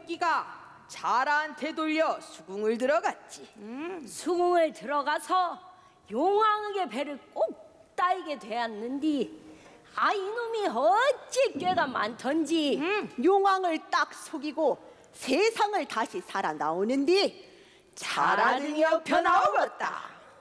토끼가 자라한테 돌려 수궁을 들어갔지. 수궁을 들어가서 용왕에게 배를 꼭 따이게 되었는디 이놈이 어찌 꾀가 많던지. 용왕을 딱 속이고 세상을 다시 살아 나오는디 자라능이 엎혀 나오겠다.